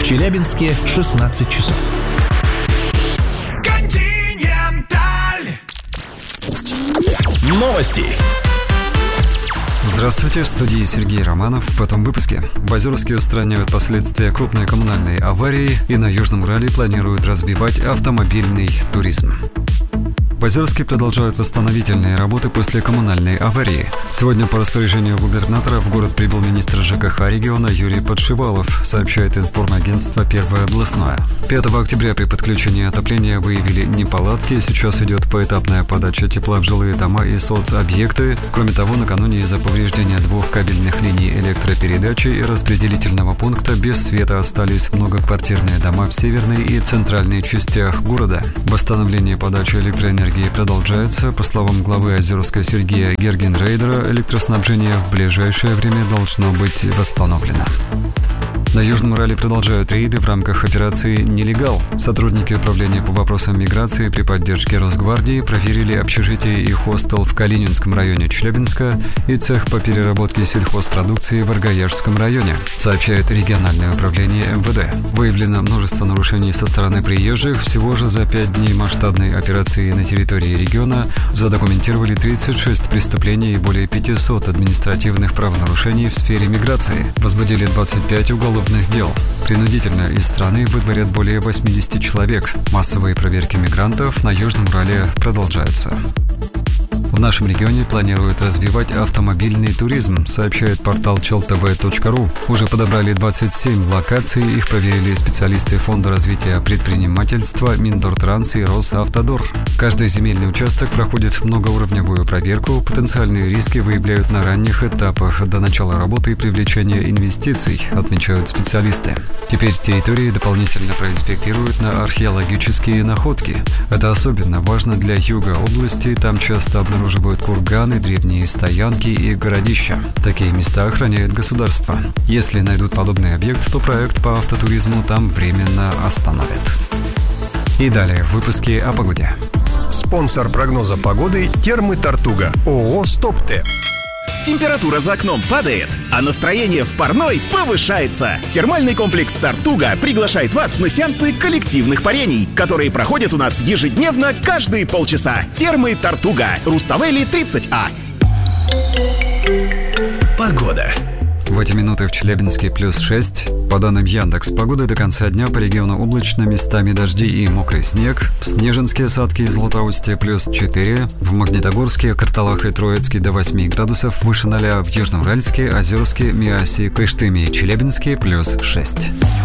Челябинске 16 часов. Новости. Здравствуйте, в студии Сергей Романов. В этом выпуске. В Озерске устраняют последствия крупной коммунальной аварии и на Южном Урале планируют развивать автомобильный туризм. В Озерске продолжают восстановительные работы после коммунальной аварии. Сегодня по распоряжению губернатора в город прибыл министр ЖКХ региона Юрий Подшивалов, сообщает информагентство «Первое областное». 5 октября при подключении отопления выявили неполадки. Сейчас идет поэтапная подача тепла в жилые дома и соцобъекты. Кроме того, накануне из-за повреждения 2 кабельных линий электропередачи и распределительного пункта без света остались многоквартирные дома в северной и центральной частях города. Восстановление подачи электроэнергии продолжается. По словам главы Озерска Сергея Гергенрейдера, электроснабжение в ближайшее время должно быть восстановлено. На Южном Урале продолжают рейды в рамках операции «Нелегал». Сотрудники управления по вопросам миграции при поддержке Росгвардии проверили общежитие и хостел в Калининском районе Челябинска и цех по переработке сельхозпродукции в Аргаяшском районе, сообщает региональное управление МВД. Выявлено множество нарушений со стороны приезжих. Всего же за 5 дней масштабной операции на территории региона задокументировали 36 преступлений и более 500 административных правонарушений в сфере миграции. Возбудили 25 уголовных дел. Принудительно из страны выдворят более 80 человек. Массовые проверки мигрантов на Южном Урале продолжаются. В нашем регионе планируют развивать автомобильный туризм, сообщает портал cheltv.ru. Уже подобрали 27 локаций, их проверили специалисты Фонда развития предпринимательства, Миндортранс и Росавтодор. Каждый земельный участок проходит многоуровневую проверку, потенциальные риски выявляют на ранних этапах до начала работы и привлечения инвестиций, отмечают специалисты. Теперь территории дополнительно проинспектируют на археологические находки. Это особенно важно для юга области, там часто обнаруживают курганы, древние стоянки и городища. Такие места охраняет государство. Если найдут подобный объект, то проект по автотуризму там временно остановят. И далее в выпуске о погоде. Спонсор прогноза погоды – Термы Тартуга, ООО «Стоп-Т». Температура за окном падает, а настроение в парной повышается. Термальный комплекс «Тартуга» приглашает вас на сеансы коллективных парений, которые проходят у нас ежедневно каждые полчаса. Термы «Тартуга», Руставели 30А. Погода. В эти минуты в Челябинске +6. По данным Яндекс.Погоды, до конца дня по региону облачно, местами дожди и мокрый снег. В Снежинске, осадки и Златоусте +4. В Магнитогорске, Карталах и Троицке до 8 градусов выше 0. В Южноуральске, Озерске, Миасе, Кыштыме и Челябинске +6.